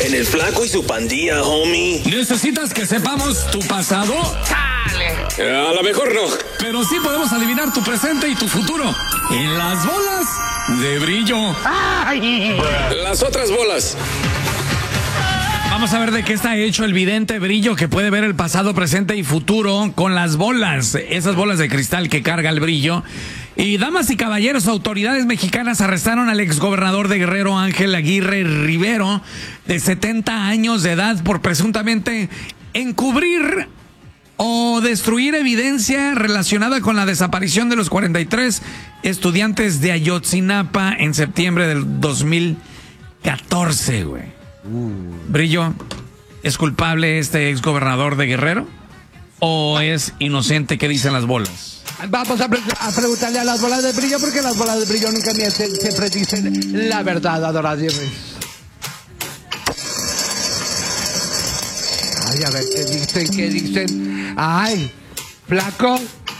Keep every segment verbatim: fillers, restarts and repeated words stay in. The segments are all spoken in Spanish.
En el Flaco y su pandilla, homie. ¿Necesitas que sepamos tu pasado? Eh, a lo mejor no. Pero sí podemos adivinar tu presente y tu futuro. En las bolas de brillo. Ay. Las otras bolas. Vamos a ver de qué está hecho el vidente Brillo, que puede ver el pasado, presente y futuro con las bolas, esas bolas de cristal que carga el Brillo. Y damas y caballeros, autoridades mexicanas arrestaron al exgobernador de Guerrero, Ángel Aguirre Rivero, de setenta años de edad, por presuntamente encubrir o destruir evidencia relacionada con la desaparición de los cuarenta y tres estudiantes de Ayotzinapa en septiembre del dos mil catorce, güey. Brillo, ¿es culpable este exgobernador de Guerrero o es inocente? ¿Qué dicen las bolas? Vamos a, pre a preguntarle a las bolas de Brillo, porque las bolas de Brillo nunca mienten, siempre dicen la verdad, adoradores. Ay, a ver, ¿qué dicen? ¿Qué dicen? Ay, Flaco.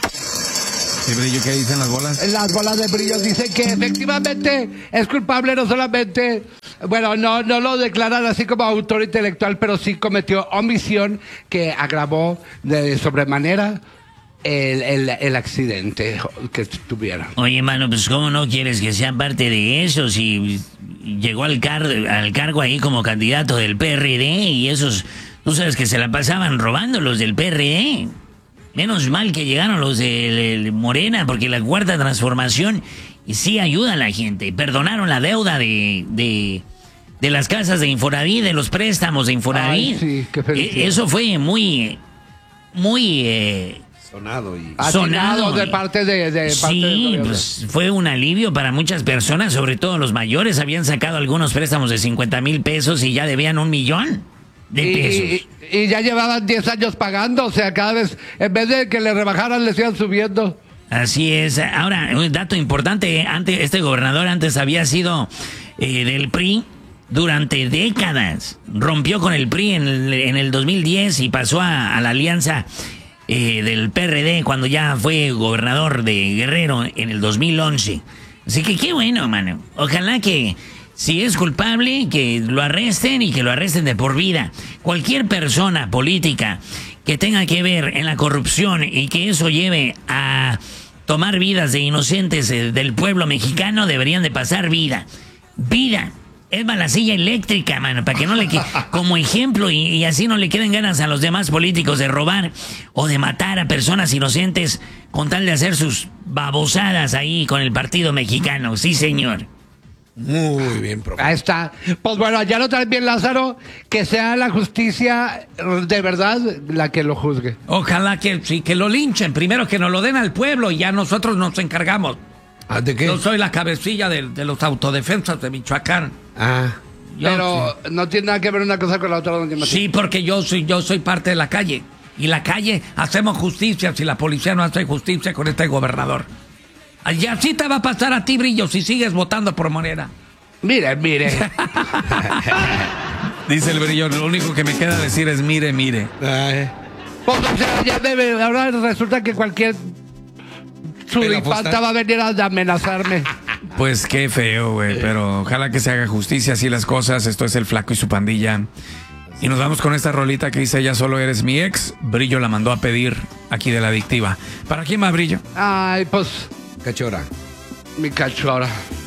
¿Y Brillo, qué dicen las bolas? Las bolas de Brillo dicen que efectivamente es culpable, no solamente, bueno, no, no lo declaran así como autor intelectual, pero sí cometió omisión que agravó de sobremanera el, el, el accidente que tuvieron. Oye, mano, pues ¿cómo no quieres que sea parte de eso? Si llegó al, car al cargo ahí como candidato del P R D y esos, tú sabes que se la pasaban robando los del P R D. Menos mal que llegaron los de, de Morena, porque la cuarta transformación sí ayuda a la gente. Perdonaron la deuda de, de, de las casas de Infonavit, de los préstamos de Infonavit. Ay, sí, qué felicidad. Eso fue muy, muy... Eh, sonado y... sonado de parte de... de parte sí, del pues fue un alivio para muchas personas, sobre todo los mayores. Habían sacado algunos préstamos de cincuenta mil pesos y ya debían un millón de pesos. Y, y, y ya llevaban diez años pagando, o sea, cada vez, en vez de que le rebajaran, le sigan subiendo. Así es. Ahora, un dato importante, antes, este gobernador antes había sido eh, del P R I durante décadas. Rompió con el P R I en el, en el dos mil diez y pasó a, a la alianza eh, del P R D cuando ya fue gobernador de Guerrero en el dos mil once. Así que qué bueno, mano. Ojalá que... si es culpable, que lo arresten y que lo arresten de por vida. Cualquier persona política que tenga que ver en la corrupción y que eso lleve a tomar vidas de inocentes del pueblo mexicano deberían de pasar vida. Vida. Es más la silla eléctrica, mano, para que no le quede como ejemplo y, y así no le queden ganas a los demás políticos de robar o de matar a personas inocentes con tal de hacer sus babosadas ahí con el partido mexicano. Sí, señor. Muy bien, profe. Ahí está. Pues bueno, ya lo traes bien, Lázaro, que sea la justicia de verdad la que lo juzgue. Ojalá que sí, que lo linchen. Primero que nos lo den al pueblo y ya nosotros nos encargamos. ¿Ah, de qué? Yo soy la cabecilla de, de los autodefensas de Michoacán. Ah. Yo Pero sí. no tiene nada que ver una cosa con la otra, don Martín. Sí, porque yo soy, yo soy parte de la calle. Y la calle hacemos justicia si la policía no hace justicia con este gobernador. Y así te va a pasar a ti, Brillo, si sigues votando por Morena. Mire, mire. Dice el Brillo, lo único que me queda decir es mire, mire. Ay. Pues, o sea, ya debe, ahora resulta que cualquier suripanta va a venir a amenazarme. Pues qué feo, güey, pero ojalá que se haga justicia así las cosas. Esto es el Flaco y su pandilla. Y nos vamos con esta rolita que dice Ya solo eres mi ex. Brillo la mandó a pedir aquí de la adictiva. ¿Para quién más, Brillo? Ay, pues, Cachora. mi cachora.